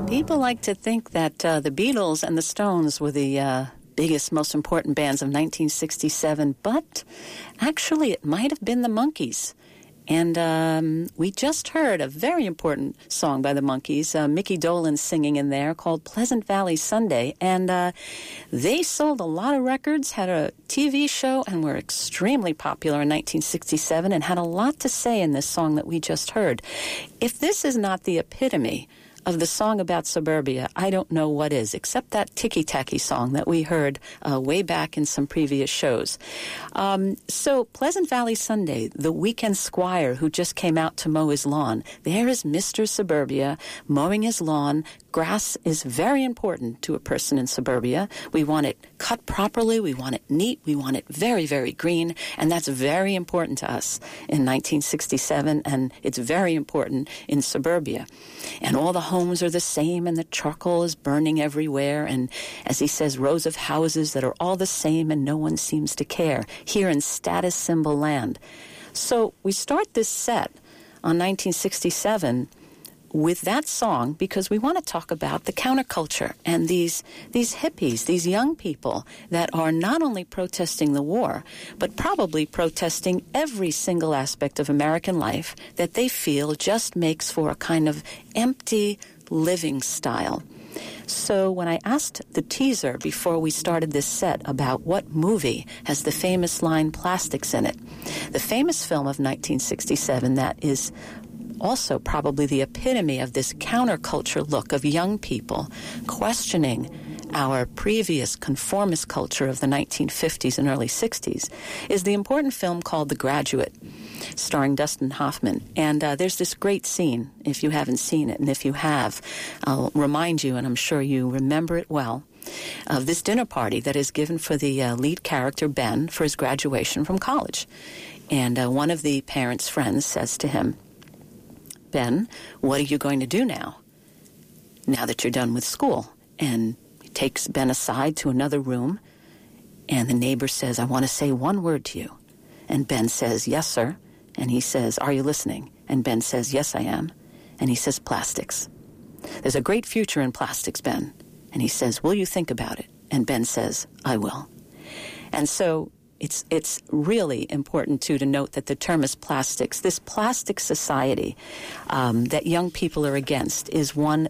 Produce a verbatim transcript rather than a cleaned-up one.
People like to think that uh, the Beatles and the Stones were the uh, biggest, most important bands of nineteen sixty-seven, but actually it might have been the Monkees. And um, we just heard a very important song by the Monkees, uh, Mickey Dolenz singing in there, called Pleasant Valley Sunday. And uh, they sold a lot of records, had a T V show, and were extremely popular in nineteen sixty-seven and had a lot to say in this song that we just heard. If this is not the epitome of the song about suburbia, I don't know what is, except that ticky-tacky song that we heard uh, way back in some previous shows. Um, so, Pleasant Valley Sunday, the weekend squire who just came out to mow his lawn. There is Mister Suburbia mowing his lawn. Grass is very important to a person in suburbia. We want it cut properly. We want it neat. We want it very, very green. And that's very important to us in nineteen sixty-seven, and it's very important in suburbia. And all the homes are the same, and the charcoal is burning everywhere. And as he says, rows of houses that are all the same, and no one seems to care here in status symbol land. So we start this set on nineteen sixty-seven with that song because we want to talk about the counterculture and these these hippies, these young people that are not only protesting the war, but probably protesting every single aspect of American life that they feel just makes for a kind of empty living style. So when I asked the teaser before we started this set about what movie has the famous line plastics in it, the famous film of nineteen sixty-seven that is also probably the epitome of this counterculture look of young people questioning our previous conformist culture of the nineteen fifties and early sixties, is the important film called The Graduate, starring Dustin Hoffman. And uh, there's this great scene, if you haven't seen it, and if you have, I'll remind you, and I'm sure you remember it well, of this dinner party that is given for the uh, lead character, Ben, for his graduation from college. And uh, one of the parents' friends says to him, Ben, what are you going to do now, now that you're done with school? And he takes Ben aside to another room, and the neighbor says, I want to say one word to you. And Ben says, yes, sir. And he says, are you listening? And Ben says, yes, I am. And he says, plastics. There's a great future in plastics, Ben. And he says, will you think about it? And Ben says, I will. And so It's it's really important, too, to note that the term is plastics. This plastic society um, that young people are against is one